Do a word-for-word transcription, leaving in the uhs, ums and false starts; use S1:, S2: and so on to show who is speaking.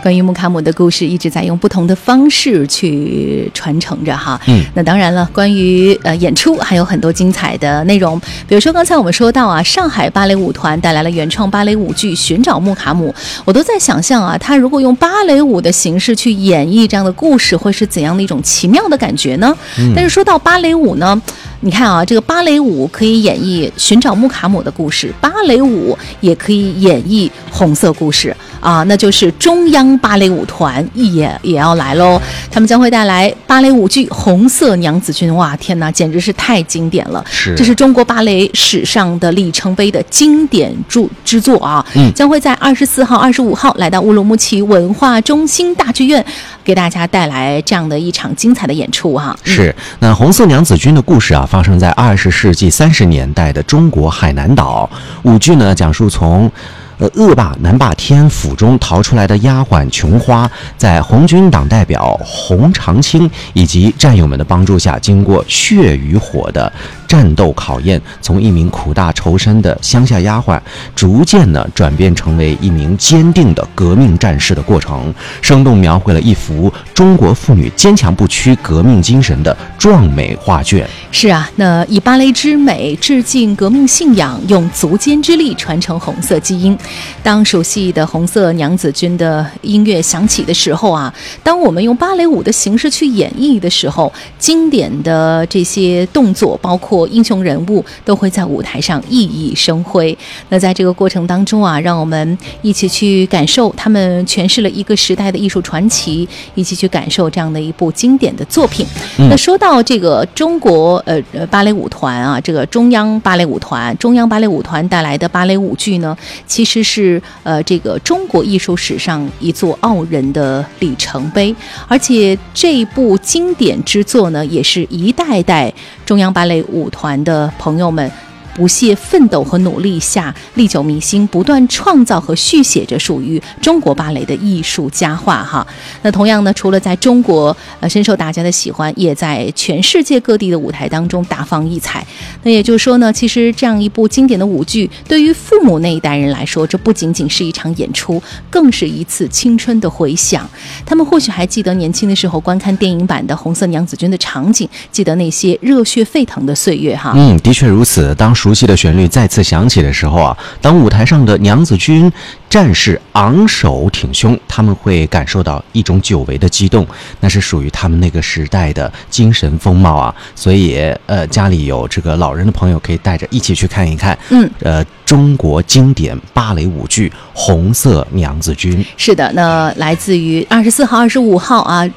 S1: 关于穆卡姆的故事一直在用不同的方式去传承着哈。
S2: 嗯，
S1: 那当然了，关于呃演出还有很多精彩的内容，比如说刚才我们说到啊，上海芭蕾舞团带来了原创芭蕾舞剧《寻找穆卡姆》，我都在想象啊，他如果用芭蕾舞的形式去演绎这样的故事，会是怎样的一种奇妙的感觉呢？嗯、但是说到芭蕾舞呢，你看啊，这个芭蕾舞可以演绎寻找穆卡姆的故事，芭蕾舞也可以演绎红色故事啊，那就是中央芭蕾舞团也也要来喽。他们将会带来芭蕾舞剧《红色娘子军》，哇，天哪，简直是太经典了！
S2: 是，
S1: 这是中国芭蕾史上的里程碑的经典著之作啊！嗯，将会在二十四号、二十五号来到乌鲁木齐文化中心大剧院，给大家带来这样的一场精彩的演出哈。
S2: 嗯、是，那《红色娘子军》的故事啊，发生在二十世纪三十年代的中国海南岛。舞剧呢，讲述从呃，恶霸南霸天府中逃出来的丫鬟琼花，在红军党代表洪长青以及战友们的帮助下，经过血与火的战斗考验，从一名苦大仇深的乡下丫鬟，逐渐呢转变成为一名坚定的革命战士的过程，生动描绘了一幅中国妇女坚强不屈革命精神的壮美画卷。
S1: 是啊，那以芭蕾之美致敬革命信仰，用足尖之力传承红色基因。当熟悉的红色娘子军的音乐响起的时候啊，当我们用芭蕾舞的形式去演绎的时候，经典的这些动作包括英雄人物都会在舞台上熠熠生辉。那在这个过程当中啊，让我们一起去感受他们诠释了一个时代的艺术传奇，一起去感受这样的一部经典的作品。嗯、那说到这个中国呃芭蕾舞团啊，这个中央芭蕾舞团中央芭蕾舞团带来的芭蕾舞剧呢，其实是呃这个中国艺术史上一座傲人的里程碑，而且这一部经典之作呢，也是一代代中央芭蕾舞团的朋友们不懈奋斗和努力下历久弥新，不断创造和续写着属于中国芭蕾的艺术佳话哈。那同样呢，除了在中国呃深受大家的喜欢，也在全世界各地的舞台当中大放异彩。那也就是说呢，其实这样一部经典的舞剧，对于父母那一代人来说，这不仅仅是一场演出，更是一次青春的回响。他们或许还记得年轻的时候观看电影版的《红色娘子军》的场景，记得那些热血沸腾的岁月哈。
S2: 嗯，的确如此。当熟悉的旋律再次响起的时候啊，当舞台上的娘子军战士昂首挺胸，他们会感受到一种久违的激动，那是属于他们那个时代的精神风貌啊。所以呃，家里有这个老人的朋友可以带着一起去看一看。嗯，呃，中国经典芭蕾舞剧《红色娘子军》。
S1: 是的，那来自于二十四号、二十五号啊。